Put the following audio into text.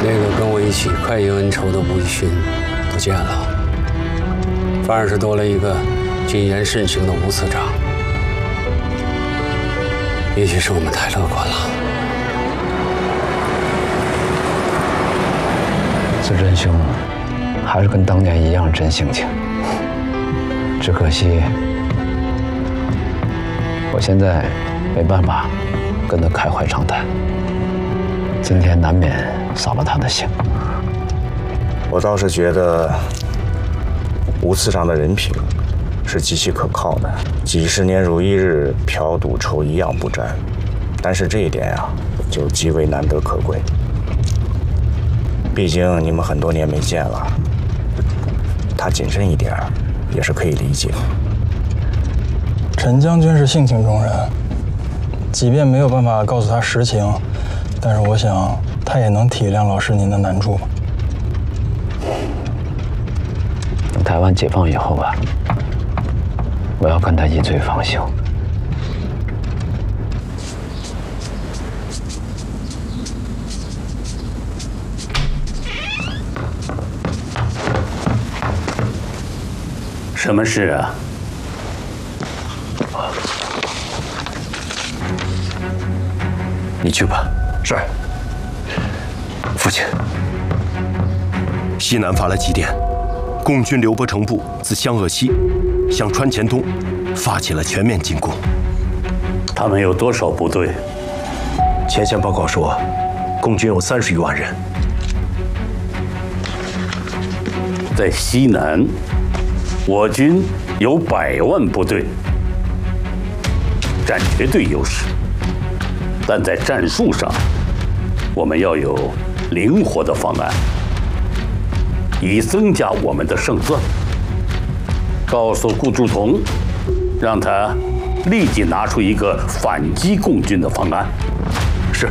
那个跟我一起快意恩仇的吴义勋不见了，反而是多了一个谨言慎行的吴次长。也许是我们太乐观了。 子真兄还是跟当年一样真性情，只可惜我现在没办法跟他开怀畅谈，今天难免扫了他的兴。 我倒是觉得吴次长的人品是极其可靠的，几十年如一日，嫖赌抽一样不沾。但是这一点啊，就极为难得可贵。毕竟你们很多年没见了，他谨慎一点也是可以理解。 陈将军是性情中人，即便没有办法告诉他实情，但是我想他也能体谅老师您的难处。 等台湾解放以后啊，我要跟他一醉方休。 什么事啊？ 你去吧。是。父亲，西南发来急电，共军刘伯承部自湘鄂西向川黔东发起了全面进攻。 他们有多少部队？ 前线报告说，共军有30余万人。 在西南，我军有100万部队，占绝对优势。但在战术上，我们要有灵活的方案，以增加我们的胜算。告诉顾祝同，让他立即拿出一个反击共军的方案。